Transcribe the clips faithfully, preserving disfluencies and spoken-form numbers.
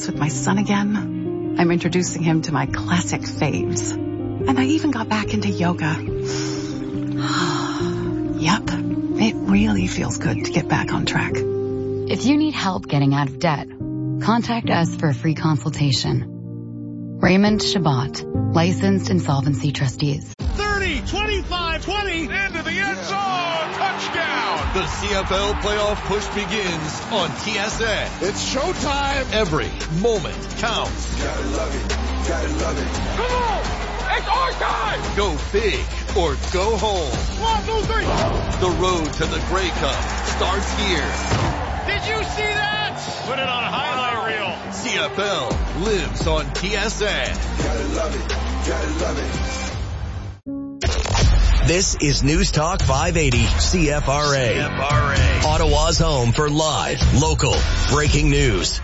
sports with my son again. I'm introducing him to my classic faves. And I even got back into yoga. Yep, it really feels good to get back on track. If you need help getting out of debt, contact us for a free consultation. Raymond Shabbat, licensed insolvency trustees. thirty, twenty-five, twenty, into the end zone, touchdown. The C F L playoff push begins on T S N. It's showtime. Every moment counts. Gotta love it, gotta love it. Come on, it's our time. Go big or go home. One, two, three. The road to the Grey Cup starts here. Did you see that? Put it on a highlight reel. C F L lives on T S N. Gotta love it, gotta love it. This is News Talk five eighty C F R A. C F R A. Ottawa's home for live, local, breaking news.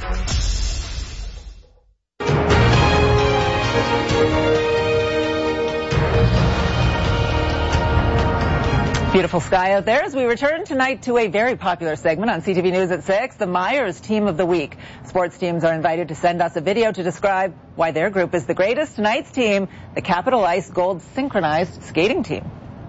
Beautiful sky out there as we return tonight to a very popular segment on C T V News at six, the Myers Team of the Week. Sports teams are invited to send us a video to describe why their group is the greatest. Tonight's team, the Capital Ice Gold Synchronized Skating Team.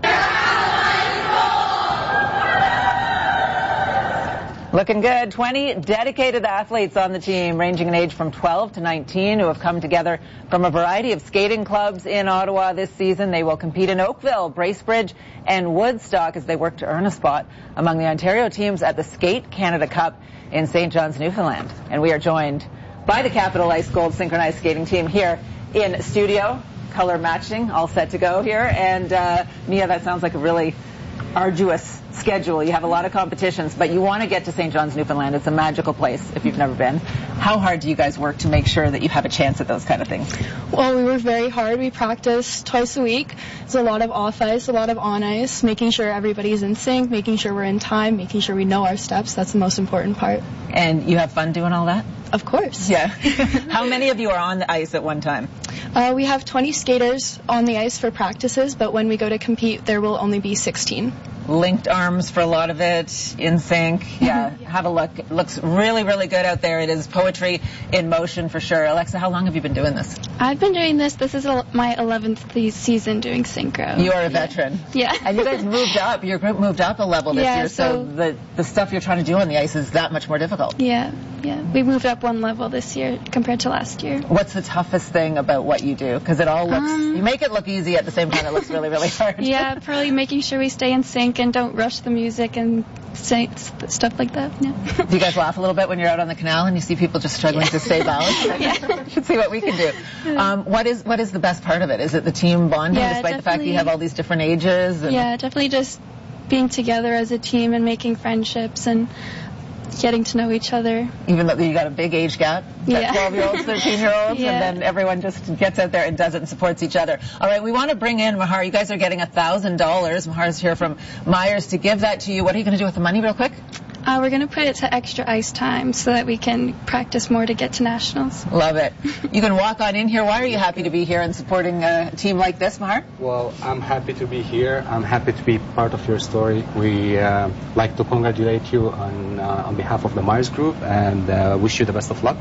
Looking good. twenty dedicated athletes on the team, ranging in age from twelve to nineteen, who have come together from a variety of skating clubs in Ottawa this season. They will compete in Oakville, Bracebridge, and Woodstock as they work to earn a spot among the Ontario teams at the Skate Canada Cup in Saint John's, Newfoundland. And we are joined by the Capital Ice Gold Synchronized Skating Team here in studio. Color matching, all set to go here. And uh, Mia, that sounds like a really arduous schedule. You have a lot of competitions, but you want to get to Saint John's, Newfoundland. It's a magical place if you've never been. How hard do you guys work to make sure that you have a chance at those kind of things? Well, we work very hard. We practice twice a week. There's a lot of off ice, a lot of on ice, making sure everybody's in sync, making sure we're in time, making sure we know our steps. That's the most important part. And you have fun doing all that? Of course. Yeah. How many of you are on the ice at one time? Uh, we have twenty skaters on the ice for practices, but when we go to compete, there will only be sixteen. Linked arms for a lot of it, in sync. Yeah, have a look. It looks really, really good out there. It is poetry in motion for sure. Alexa, how long have you been doing this? I've been doing this. This is my eleventh season doing synchro. You are a veteran. Yeah. And you guys moved up. Your group moved up a level this yeah, year, so, so the, the stuff you're trying to do on the ice is that much more difficult. Yeah, yeah. We moved up one level this year compared to last year. What's the toughest thing about what you do? Because it all looks, um, you make it look easy at the same time it looks really, really hard. Yeah, probably making sure we stay in sync and don't rush the music and say stuff like that. Yeah. Do you guys laugh a little bit when you're out on the canal and you see people just struggling yeah. to stay balanced? Yeah. Let's see what we can do. Um, what is what is the best part of it? Is it the team bonding, yeah, despite the fact that you have all these different ages? And yeah, definitely just being together as a team and making friendships and getting to know each other. Even though you got a big age gap, yeah. twelve-year-olds, thirteen-year-olds, yeah. and then everyone just gets out there and does it and supports each other. All right, we want to bring in Mahar. You guys are getting one thousand dollars. Mahar's here from Myers to give that to you. What are you going to do with the money real quick? Uh, we're going to put it to extra ice time so that we can practice more to get to nationals. Love it. You can walk on in here. Why are you happy to be here and supporting a team like this, Mahar? Well, I'm happy to be here. I'm happy to be part of your story. We uh, like to congratulate you on uh, on behalf of the Myers Group and uh, wish you the best of luck.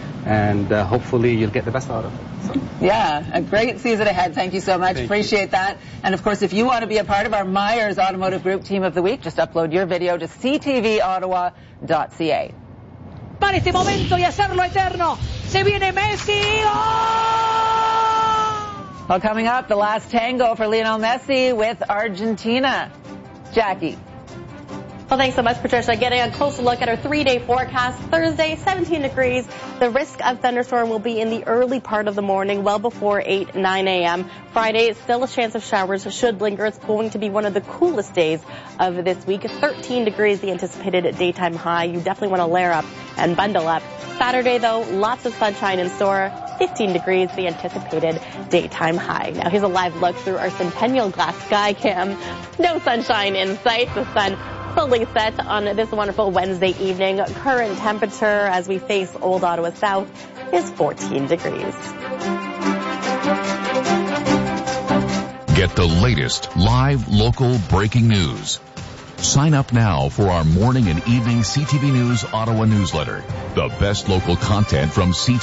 And uh, hopefully you'll get the best out of it. So. Yeah, a great season ahead. Thank you so much. Thank Appreciate you. that. And of course, if you want to be a part of our Myers Automotive Group Team of the Week, just upload your video to c t v ottawa dot c a. Para este momento y hacerlo eterno, se viene Messi. Oh! Well, coming up, the last tango for Lionel Messi with Argentina. Jackie. Well, thanks so much, Patricia. Getting a closer look at our three-day forecast. Thursday, seventeen degrees. The risk of thunderstorm will be in the early part of the morning, well before eight, nine a m Friday, still a chance of showers should linger. It's going to be one of the coolest days of this week. thirteen degrees, the anticipated daytime high. You definitely want to layer up and bundle up. Saturday, though, lots of sunshine in store. fifteen degrees, the anticipated daytime high. Now, here's a live look through our Centennial Glass Sky Cam. No sunshine in sight. The sun fully set on this wonderful Wednesday evening. Current temperature as we face Old Ottawa South is fourteen degrees. Get the latest live, local breaking news. Sign up now for our morning and evening C T V News Ottawa newsletter. The best local content from C T V.